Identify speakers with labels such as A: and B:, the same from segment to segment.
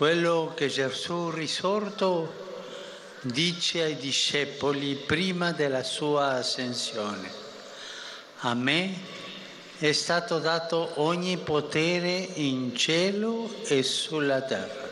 A: quello che Gesù risorto dice ai discepoli prima della sua ascensione: a me è stato dato ogni potere in cielo e sulla terra.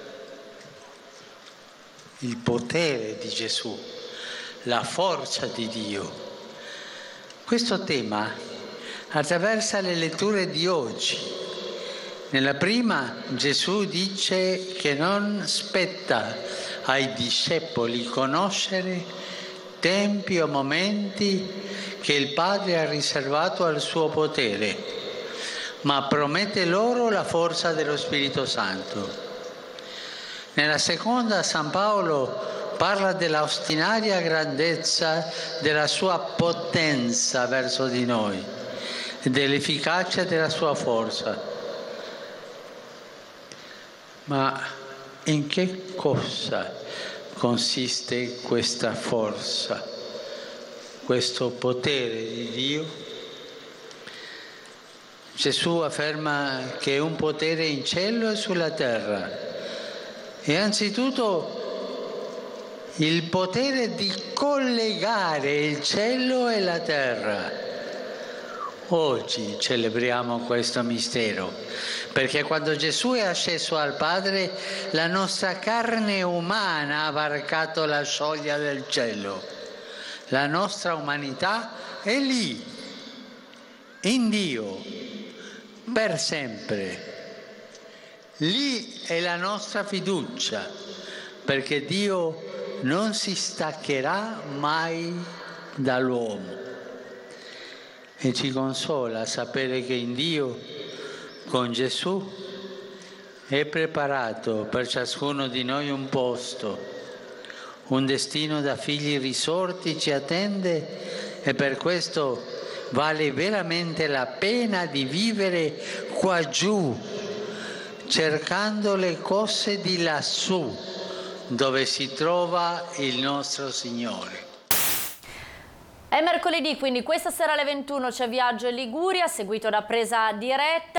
A: Il potere di Gesù, la forza di Dio. Questo tema attraversa le letture di oggi. Nella prima Gesù dice che non spetta ai discepoli conoscere tempi o momenti che il Padre ha riservato al suo potere, ma promette loro la forza dello Spirito Santo. Nella seconda San Paolo parla della ostinaria grandezza della sua potenza verso di noi e dell'efficacia della sua forza. Ma in che cosa consiste questa forza, questo potere di Dio? Gesù afferma che è un potere in cielo e sulla terra. E anzitutto il potere di collegare il cielo e la terra. Oggi celebriamo questo mistero, perché quando Gesù è asceso al Padre, la nostra carne umana ha varcato la soglia del cielo. La nostra umanità è lì, in Dio, per sempre. Lì è la nostra fiducia, perché Dio non si staccherà mai dall'uomo. E ci consola sapere che in Dio, con Gesù, è preparato per ciascuno di noi un posto, un destino da figli risorti ci attende, e per questo vale veramente la pena di vivere qua giù, cercando le cose di lassù, dove si trova il nostro Signore.
B: È mercoledì, quindi questa sera alle 21 c'è Viaggio in Liguria, seguito da Presa Diretta.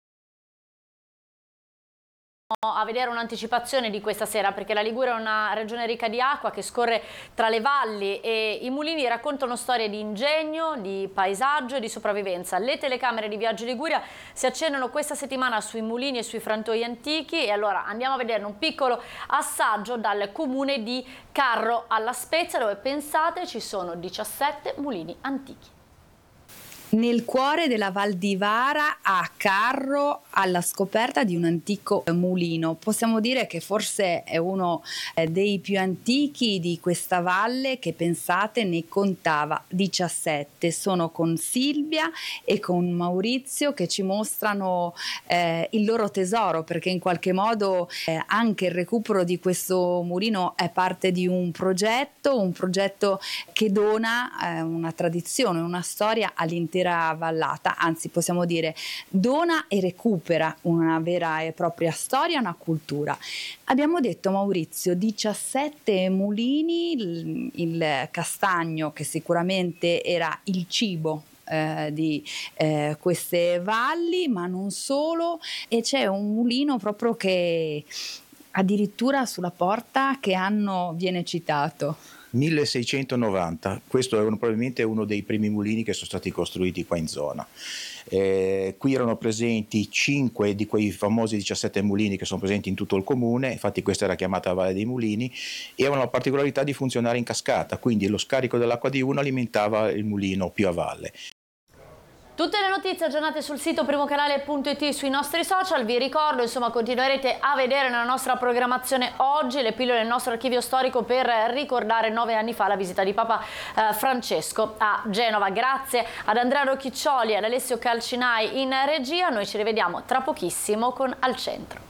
B: A vedere un'anticipazione di questa sera, perché la Liguria è una regione ricca di acqua che scorre tra le valli, e i mulini raccontano storie di ingegno, di paesaggio e di sopravvivenza. Le telecamere di Viaggio Liguria si accendono questa settimana sui mulini e sui frantoi antichi, e allora andiamo a vedere un piccolo assaggio dal comune di Carro alla Spezia, dove, pensate, ci sono 17 mulini antichi.
C: Nel cuore della Val di Vara, a Carro, alla scoperta di un antico mulino. Possiamo dire che forse è uno dei più antichi di questa valle, che, pensate, ne contava 17. Sono con Silvia e con Maurizio che ci mostrano il loro tesoro, perché in qualche modo anche il recupero di questo mulino è parte di un progetto che dona una tradizione, una storia all'intera vallata, anzi possiamo dire dona e recupera una vera e propria storia, una cultura. Abbiamo detto, Maurizio, 17 mulini, il castagno che sicuramente era il cibo di queste valli, ma non solo, e c'è un mulino proprio che addirittura sulla porta che anno viene citato.
D: 1690, questo è probabilmente uno dei primi mulini che sono stati costruiti qua in zona. Qui erano presenti 5 di quei famosi 17 mulini che sono presenti in tutto il comune, infatti questa era chiamata Valle dei Mulini, e avevano la particolarità di funzionare in cascata, quindi lo scarico dell'acqua di uno alimentava il mulino più a valle.
B: Tutte le notizie aggiornate sul sito primocanale.it, sui nostri social. Vi ricordo, insomma, continuerete a vedere nella nostra programmazione oggi le pillole del nostro archivio storico per ricordare 9 anni fa la visita di Papa Francesco a Genova. Grazie ad Andrea Rocchiccioli e ad Alessio Calcinai in regia. Noi ci rivediamo tra pochissimo con Al Centro.